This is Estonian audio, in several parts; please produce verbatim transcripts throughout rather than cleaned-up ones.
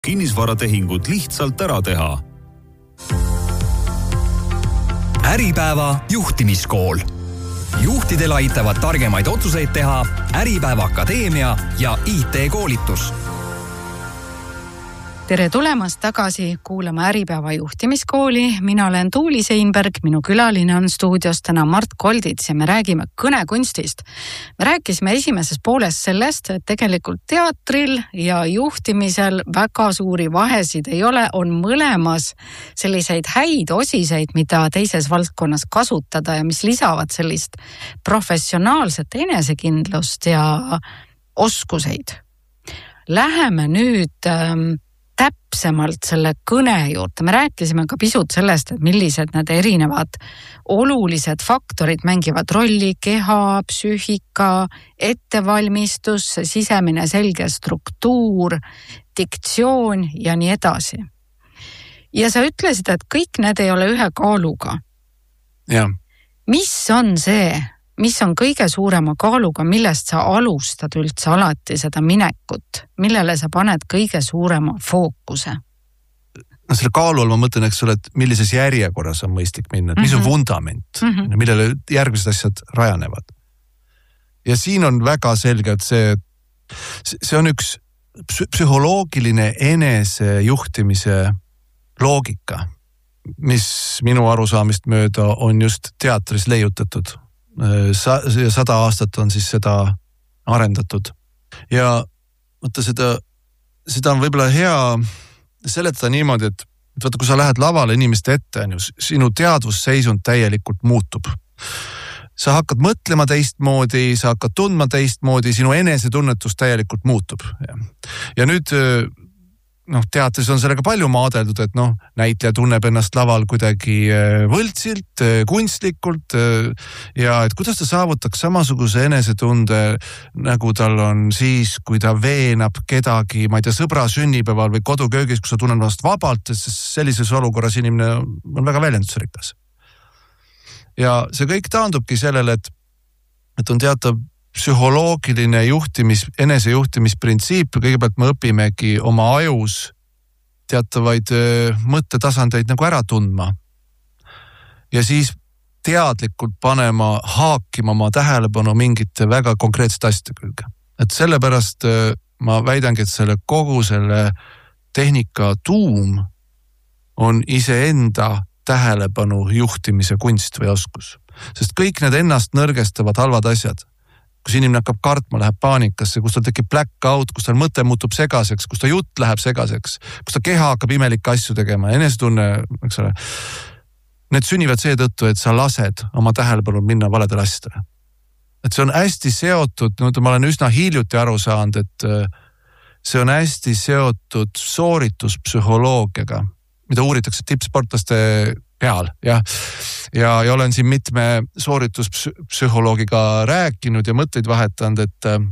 kinnisvaratehingud lihtsalt ära teha. Äripäeva juhtimiskool. Juhtidel aitavad targemaid otsuseid teha Äripäeva Akadeemia ja I T-koolitus. Tere tulemast tagasi kuulama Äripäeva juhtimiskooli. Mina olen Tuuli Seinberg, minu külaline on stuudios täna Mart Koldits ja me räägime kõnekunstist. Me rääkisime esimeses pooles sellest, et tegelikult teatril ja juhtimisel väga suuri vahesid ei ole, on mõlemas selliseid häid osiseid, mida teises valdkonnas kasutada ja mis lisavad sellist professionaalset enesekindlust ja oskuseid. Läheme nüüd ähm, täpsemalt selle kõne juurde. Me rääkisime ka pisut sellest, et millised need erinevad olulised faktorid mängivad rolli: keha, psüühika, ettevalmistus, sisemine selge struktuur, diktsioon ja nii edasi. Ja sa ütlesid, et kõik need ei ole ühe kaaluga. Ja. Mis on see, mis on kõige suurema kaaluga, millest sa alustad üldse alati seda minekut? Millele sa paned kõige suurema fookuse? No selle kaalu all ma mõtlen, eks ole, et millises järjekorras on mõistlik minna, et mis on vundament, mm -hmm. millele järgmised asjad rajanevad. Ja siin on väga selge, et see, see on üks psühholoogiline enesejuhtimise loogika, mis minu arusaamist mööda on just teatris leiutatud. Sa, sada aastat on siis seda arendatud. Ja mõtta seda, seda on võib-olla hea seletada niimoodi, et, et vaata, kui sa lähed lavale inimeste ette, on ju, sinu teadvusseisund täielikult muutub. Sa hakkad mõtlema teistmoodi, sa hakkad tundma teistmoodi, sinu enesetunnetus täielikult muutub. Ja, ja nüüd noh, teatris on sellega palju maadeldud, et noh, näitleja tunneb ennast laval kuidagi võltsilt, kunstlikult ja et kuidas ta saavutaks samasuguse enesetunde, nagu tal on siis, kui ta veenab kedagi, ma ei tea, sõbra sünnipäeval või koduköögis, kus sa tunned ennast vabalt, sest sellises olukorras inimene on väga väljendusrikas. Ja see kõik taandubki sellele, et, et on teatav psühholoogiline juhtimis, enesejuhtimisprintsiip. Kõigepealt me õpimegi oma ajus teatavaid mõttetasandeid nagu ära tundma. Ja siis teadlikult panema, haakima oma tähelepanu mingite väga konkreetsete asjade külge. Et sellepärast ma väidangi, et selle kogu selle tehnika tuum on iseenda tähelepanu juhtimise kunst või oskus. Sest kõik need ennast nõrgestavad halvad asjad, kus inimene hakkab kartma, läheb paanikasse, kus tal tekib blackout, kus tal mõte muutub segaseks, kus ta jutt läheb segaseks, kus ta keha hakkab imelikke asju tegema, enesetunne, eks ole. Need sünnivad seetõttu, et sa lased oma tähelepanu minna valedele asjadele. Et see on hästi seotud, no, ma olen üsna hiljuti aru saanud, et see on hästi seotud soorituspsühholoogiaga, mida uuritakse tippsportlaste peal, jah. Ja, ja olen siin mitme soorituspsühholoogiga rääkinud ja mõtteid vahetanud, et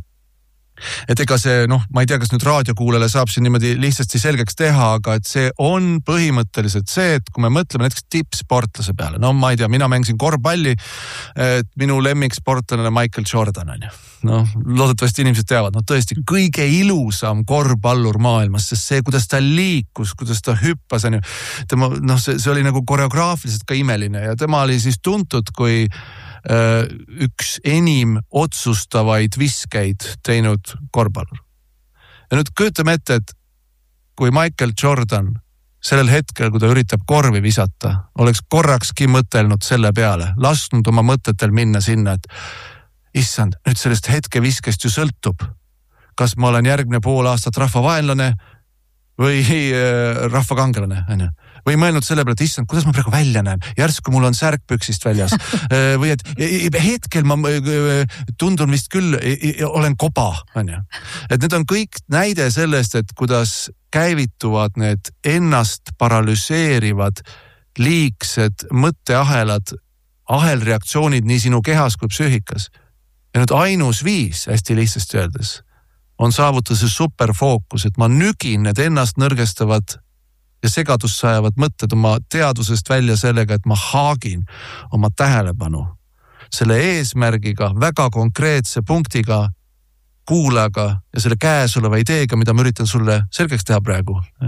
et ega see, noh, ma ei tea, kas nüüd raadiokuulele saab siin niimoodi lihtsasti selgeks teha, aga et see on põhimõtteliselt see, et kui me mõtleme näiteks tippsportlase peale, no ma ei tea, mina mängisin korvpalli, et minu lemmiksportlane Michael Jordan on ju. No, loodetavasti inimesed teavad, no tõesti kõige ilusam korvpallur maailmas, sest see, kuidas ta liikus, kuidas ta hüppas, on ju, tema, noh, see, see oli nagu koreograafiliselt ka imeline ja tema oli siis tuntud kui öö, üks enim otsustavaid viskeid teinud korvpallur. Ja nüüd kujutame ette, et kui Michael Jordan sellel hetkel, kui ta üritab korvi visata, oleks korrakski mõtelnud selle peale, lasknud oma mõtetel minna sinna, et issand, nüüd sellest hetke viskest ju sõltub, kas ma olen järgmine pool aastat rahvavaenlane või rahvakangelane, on ju. Või mõelnud selle peale, et issand, kuidas ma praegu välja näen, järsku mul on särk püksist väljas või et hetkel ma tundun vist küll, olen koba, on ju. Et need on kõik näide sellest, et kuidas käivituvad need ennast paralüseerivad liigsed mõtteahelad, ahelreaktsioonid nii sinu kehas kui psüühikas. Ja nüüd ainus viis, hästi lihtsasti öeldes, on saavutada see superfookus, et ma nügin need ennast nõrgestavad ja segadust sajavad mõtted oma teadvusest välja sellega, et ma haagin oma tähelepanu selle eesmärgiga, väga konkreetse punktiga, kuulajaga ja selle käesoleva ideega, mida ma üritan sulle selgeks teha praegu